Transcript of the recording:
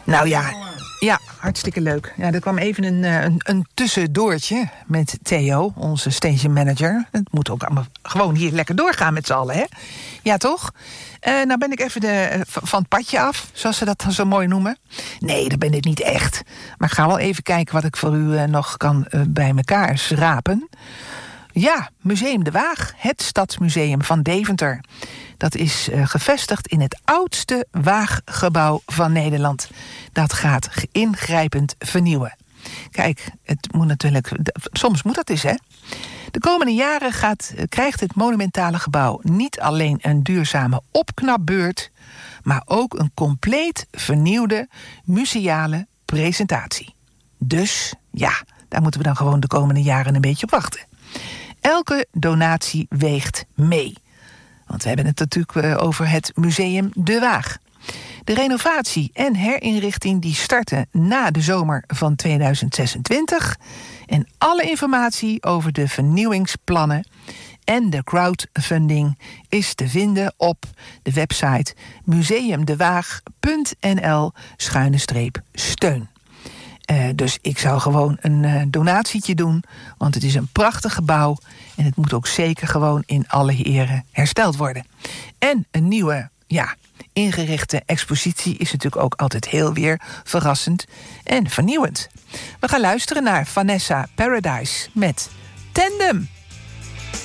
Nou ja, hartstikke leuk. Ja, er kwam even een tussendoortje met Theo, onze station manager. Het moet ook allemaal gewoon hier lekker doorgaan met z'n allen, hè? Ja, toch? Nou ben ik even van het padje af, zoals ze dat dan zo mooi noemen. Nee, dat ben ik niet echt. Maar ik ga wel even kijken wat ik voor u nog kan bij elkaar schrapen. Ja, Museum de Waag, het Stadsmuseum van Deventer. Dat is gevestigd in het oudste waaggebouw van Nederland. Dat gaat ingrijpend vernieuwen. Kijk, het moet natuurlijk, soms moet dat eens, hè? De komende jaren krijgt het monumentale gebouw niet alleen een duurzame opknapbeurt, maar ook een compleet vernieuwde museale presentatie. Dus ja, daar moeten we dan gewoon de komende jaren een beetje op wachten. Elke donatie weegt mee. Want we hebben het natuurlijk over het Museum de Waag. De renovatie en herinrichting die starten na de zomer van 2026. En alle informatie over de vernieuwingsplannen en de crowdfunding is te vinden op de website museumdewaag.nl/steun. Dus ik zou gewoon een donatietje doen, want het is een prachtig gebouw en het moet ook zeker gewoon in alle ere hersteld worden. En een nieuwe, ingerichte expositie is natuurlijk ook altijd heel weer verrassend en vernieuwend. We gaan luisteren naar Vanessa Paradise met Tandem.